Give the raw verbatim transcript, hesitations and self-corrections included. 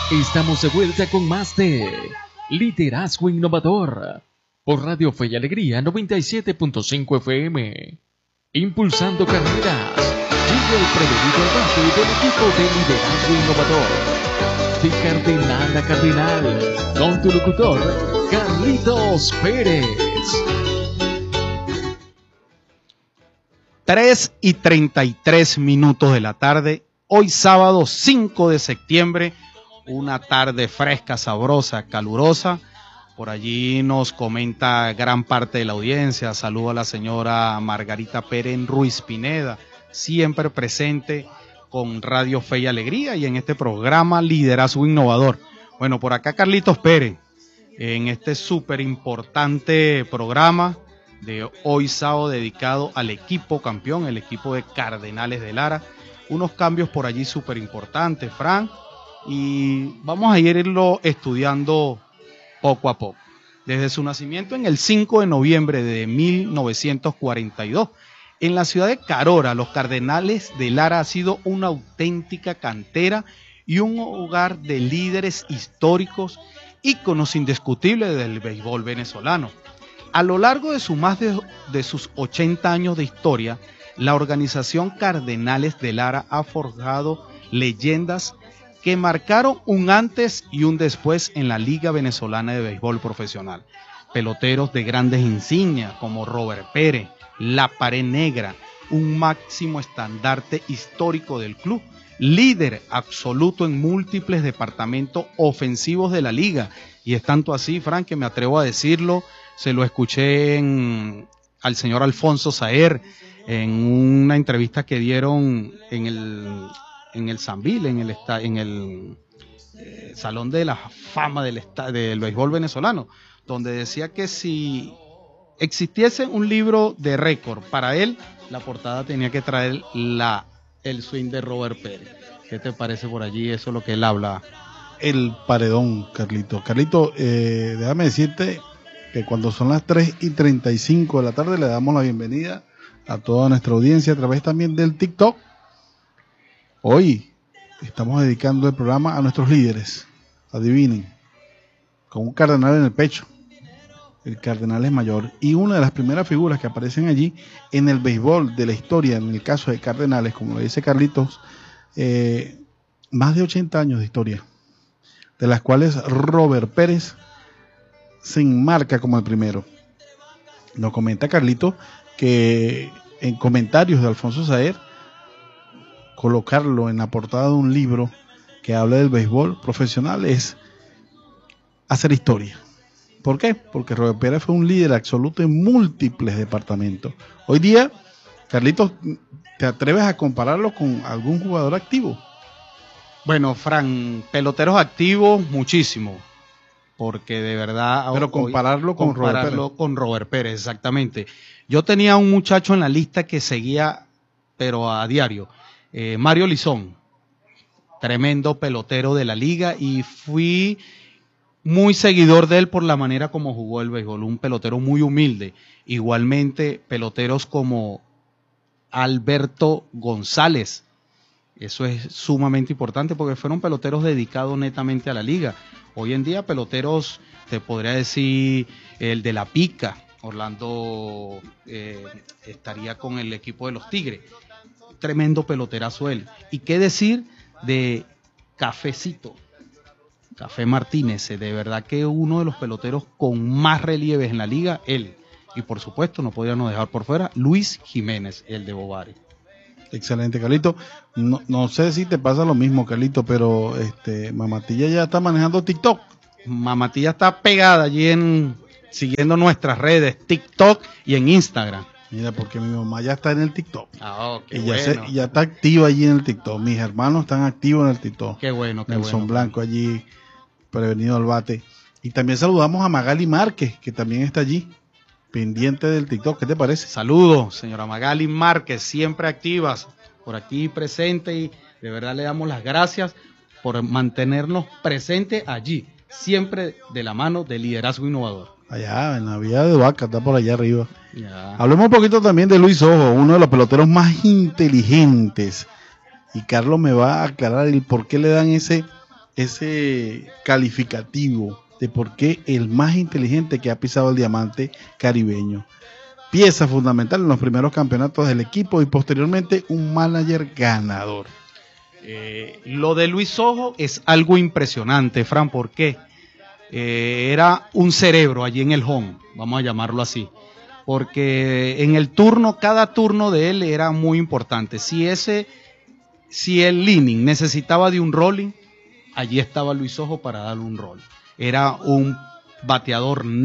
Estamos de vuelta con más de Liderazgo Innovador por Radio Fe y Alegría noventa y siete punto cinco F M. Impulsando carreras. Llega el prevenido al bate del equipo de Liderazgo Innovador. De Cardenal a Cardenal, con tu locutor, Carlitos Pérez. tres y treinta y tres minutos de la tarde, hoy sábado cinco de septiembre, una tarde fresca, sabrosa, calurosa. Por allí nos comenta gran parte de la audiencia. Saludo a la señora Margarita Pérez Ruiz Pineda, siempre presente con Radio Fe y Alegría y en este programa Liderazgo Innovador. Bueno, por acá Carlitos Pérez, en este súper importante programa de hoy sábado dedicado al equipo campeón, el equipo de Cardenales de Lara. Unos cambios por allí súper importantes, Fran, y vamos a irlo estudiando poco a poco. Desde su nacimiento en el cinco de noviembre de mil novecientos cuarenta y dos, en la ciudad de Carora, los Cardenales de Lara ha sido una auténtica cantera y un hogar de líderes históricos, íconos indiscutibles del béisbol venezolano. A lo largo de, su más de, de sus ochenta años de historia, la organización Cardenales de Lara ha forjado leyendas que marcaron un antes y un después en la Liga Venezolana de Béisbol Profesional. Peloteros de grandes insignias como Robert Pérez, La Pared Negra, un máximo estandarte histórico del club, líder absoluto en múltiples departamentos ofensivos de la liga. Y es tanto así, Frank, que me atrevo a decirlo, se lo escuché en, al señor Alfonso Saer en una entrevista que dieron en el... en el Sambil, en el, en el eh, Salón de la Fama del, del béisbol venezolano, donde decía que si existiese un libro de récord para él, la portada tenía que traer la, el swing de Robert Pérez. ¿Qué te parece por allí? Eso es lo que él habla. El paredón, Carlito. Carlito, eh, déjame decirte que cuando son las tres y treinta y cinco de la tarde le damos la bienvenida a toda nuestra audiencia a través también del TikTok. Hoy estamos dedicando el programa a nuestros líderes. Adivinen, con un cardenal en el pecho. El cardenal es mayor. Y una de las primeras figuras que aparecen allí en el béisbol de la historia, en el caso de Cardenales, como lo dice Carlitos, eh, más de ochenta años de historia, de las cuales Robert Pérez se enmarca como el primero. Nos comenta Carlitos que en comentarios de Alfonso Saer, colocarlo en la portada de un libro que habla del béisbol profesional es hacer historia. ¿Por qué? Porque Robert Pérez fue un líder absoluto en múltiples departamentos. Hoy día, Carlitos, ¿te atreves a compararlo con algún jugador activo? Bueno, Fran, peloteros activos, muchísimo. Porque de verdad... Pero compararlo hoy, con compararlo Robert Pérez. con Robert Pérez, exactamente. Yo tenía un muchacho en la lista que seguía, pero a diario. Eh, Mario Lizón, tremendo pelotero de la liga, y fui muy seguidor de él por la manera como jugó el béisbol, un pelotero muy humilde. Igualmente peloteros como Alberto González, eso es sumamente importante porque fueron peloteros dedicados netamente a la liga. Hoy en día peloteros, te podría decir el de la Pica, Orlando eh, estaría con el equipo de los Tigres. Tremendo peloterazo él. Y qué decir de Cafecito, Café Martínez, de verdad que uno de los peloteros con más relieves en la liga, él. Y por supuesto, no podríamos dejar por fuera Luis Jiménez, el de Bovary. Excelente, Carlito. No, no sé si te pasa lo mismo, Carlito, pero este Mamatilla ya está manejando TikTok. Mamatilla está pegada allí en siguiendo nuestras redes, TikTok y en Instagram. Mira, porque mi mamá ya está en el TikTok. Ah, oh, qué y ya, bueno. se, ya está activa allí en el TikTok. Mis hermanos están activos en el TikTok. Qué bueno, qué Nelson bueno. Blanco allí, prevenido al bate. Y también saludamos a Magali Márquez, que también está allí, pendiente del TikTok. ¿Qué te parece? Saludos, señora Magali Márquez, siempre activas, por aquí presente, y de verdad le damos las gracias por mantenernos presentes allí, siempre de la mano de Liderazgo Innovador. Allá, en la vía de Vaca, está por allá arriba. Ya. Hablemos un poquito también de Luis Ojo, uno de los peloteros más inteligentes. Y Carlos me va a aclarar el por qué le dan ese ese calificativo de por qué el más inteligente que ha pisado el diamante caribeño. Pieza fundamental en los primeros campeonatos del equipo y posteriormente un manager ganador. Eh, lo de Luis Ojo es algo impresionante, Fran, ¿por qué? Eh, era un cerebro allí en el home, vamos a llamarlo así, porque en el turno, cada turno de él era muy importante. Si ese, si el inning necesitaba de un rolling, allí estaba Luis Ojo para darle un roll. Era un bateador